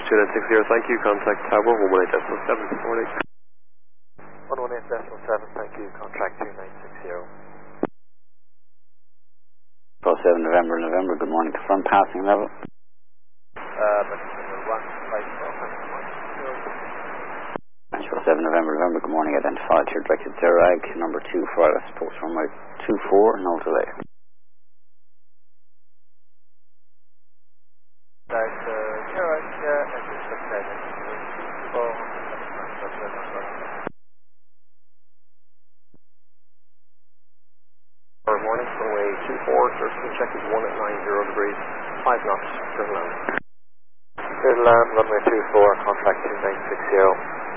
2960, thank you. Contact Tower 118.7 this morning. 118.7, thank you. Contract 2960. 47 November, good morning. Confirm passing level. Nashville 7 November, good morning. Identified here, directed Zerag, number 2 for us, post runway 24, no delay. Morning, runway 24, search check is 1 at 90 degrees, 5 knots, clear to land. Clear to land, runway 24, contract 2960.